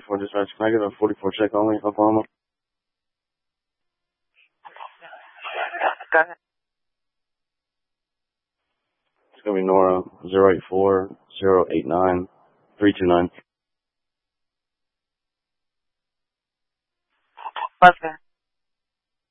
44 dispatch. Can I get a 44 check only, Oklahoma? Go ahead. It's going to be Nora, 084-089-329. Okay.